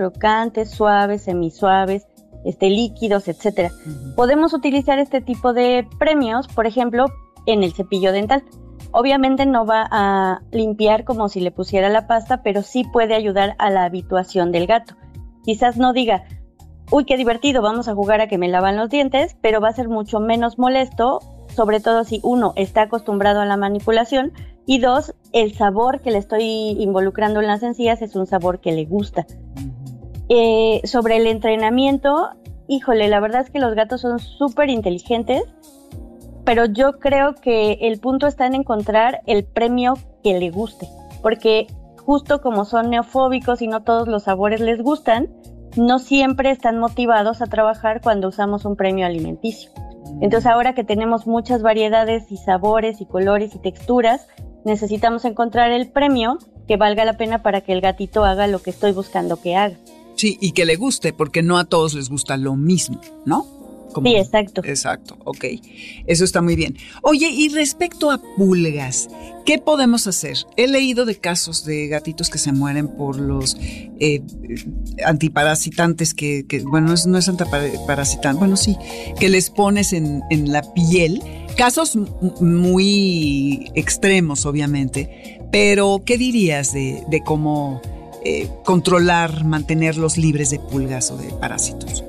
crocantes, suaves, semisuaves, líquidos, etcétera. Podemos utilizar este tipo de premios, por ejemplo, en el cepillo dental. Obviamente no va a limpiar como si le pusiera la pasta, pero sí puede ayudar a la habituación del gato. Quizás no diga, uy, qué divertido, vamos a jugar a que me lavan los dientes, pero va a ser mucho menos molesto, sobre todo si uno está acostumbrado a la manipulación y dos, el sabor que le estoy involucrando en las encías es un sabor que le gusta. Sobre el entrenamiento, híjole, la verdad es que los gatos son súper inteligentes, pero yo creo que el punto está en encontrar el premio que le guste, porque justo como son neofóbicos y no todos los sabores les gustan, no siempre están motivados a trabajar cuando usamos un premio alimenticio. Entonces ahora que tenemos muchas variedades y sabores y colores y texturas, necesitamos encontrar el premio que valga la pena para que el gatito haga lo que estoy buscando que haga. Sí, y que le guste, porque no a todos les gusta lo mismo, ¿no? Sí, exacto. Exacto, ok. Eso está muy bien. Oye, y respecto a pulgas, ¿qué podemos hacer? He leído de casos de gatitos que se mueren por los antiparasitantes bueno, no es antiparasitante, bueno, sí, que les pones en la piel. Casos muy extremos, obviamente, pero ¿qué dirías de cómo controlar, mantenerlos libres de pulgas o de parásitos?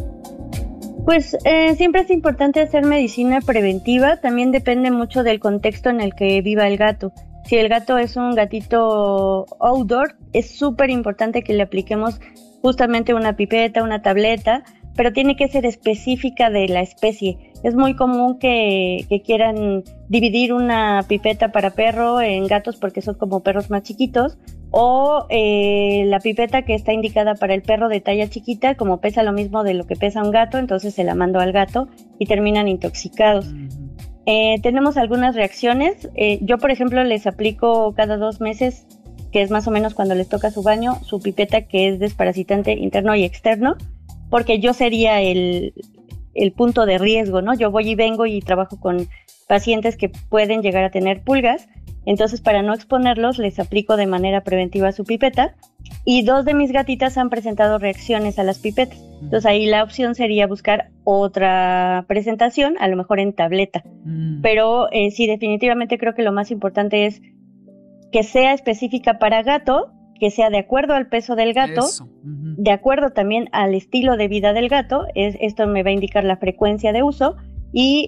Pues siempre es importante hacer medicina preventiva, también depende mucho del contexto en el que viva el gato. Si el gato es un gatito outdoor, es súper importante que le apliquemos justamente una pipeta, una tableta, pero tiene que ser específica de la especie. Es muy común que quieran dividir una pipeta para perro en gatos porque son como perros más chiquitos, o la pipeta que está indicada para el perro de talla chiquita, como pesa lo mismo de lo que pesa un gato, entonces se la mando al gato y terminan intoxicados. Tenemos algunas reacciones. Yo, por ejemplo, les aplico cada 2 meses, que es más o menos cuando les toca su baño, su pipeta que es desparasitante interno y externo, porque yo sería el punto de riesgo, ¿no? Yo voy y vengo y trabajo con pacientes que pueden llegar a tener pulgas. Entonces, para no exponerlos, les aplico de manera preventiva su pipeta y 2 de mis gatitas han presentado reacciones a las pipetas. Entonces, ahí la opción sería buscar otra presentación, a lo mejor en tableta. Pero sí, definitivamente creo que lo más importante es que sea específica para gato, que sea de acuerdo al peso del gato, de acuerdo también al estilo de vida del gato. Esto me va a indicar la frecuencia de uso y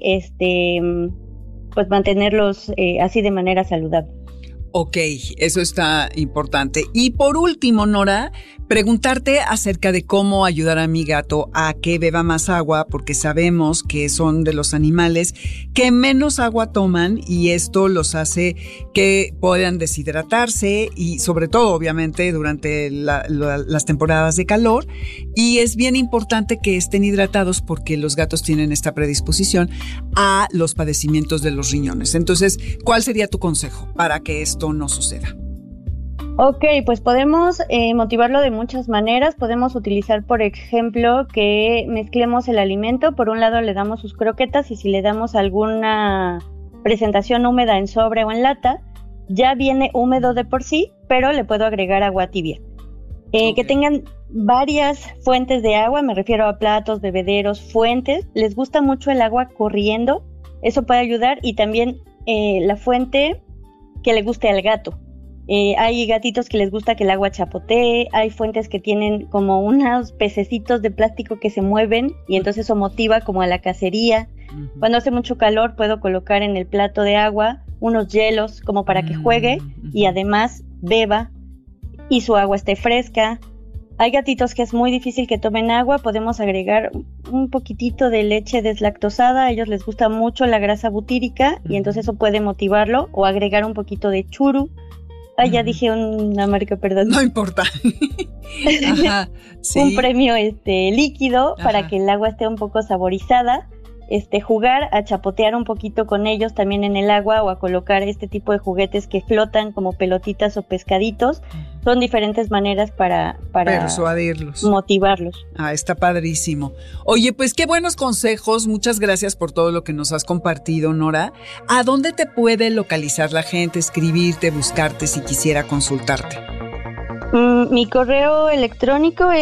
pues mantenerlos así de manera saludable. Ok, eso está importante. Y por último, Nora, preguntarte acerca de cómo ayudar a mi gato a que beba más agua, porque sabemos que son de los animales que menos agua toman y esto los hace que puedan deshidratarse y sobre todo, obviamente, durante las temporadas de calor. Y es bien importante que estén hidratados porque los gatos tienen esta predisposición a los padecimientos de los riñones. Entonces, ¿cuál sería tu consejo para que esto no suceda? Ok, pues podemos motivarlo de muchas maneras. Podemos utilizar, por ejemplo, que mezclemos el alimento. Por un lado le damos sus croquetas y si le damos alguna presentación húmeda en sobre o en lata, ya viene húmedo de por sí, pero le puedo agregar agua tibia. Okay. Que tengan varias fuentes de agua, me refiero a platos, bebederos, fuentes. Les gusta mucho el agua corriendo, eso puede ayudar, y también la fuente que le guste al gato. Hay gatitos que les gusta que el agua chapotee, hay fuentes que tienen como unos pececitos de plástico que se mueven y entonces eso motiva como a la cacería. Cuando hace mucho calor puedo colocar en el plato de agua unos hielos como para que juegue y además beba y su agua esté fresca. Hay gatitos que es muy difícil que tomen agua, podemos agregar un poquitito de leche deslactosada, a ellos les gusta mucho la grasa butírica y entonces eso puede motivarlo, o agregar un poquito de churu. Ya dije una marca, perdón. No importa. Ajá, sí. Un premio líquido para que el agua esté un poco saborizada. Jugar a chapotear un poquito con ellos también en el agua, o a colocar este tipo de juguetes que flotan como pelotitas o pescaditos. Son diferentes maneras para persuadirlos, motivarlos. Está padrísimo. Oye, pues qué buenos consejos. Muchas gracias por todo lo que nos has compartido, Nora. ¿A dónde te puede localizar la gente, escribirte, buscarte si quisiera consultarte? Mi correo electrónico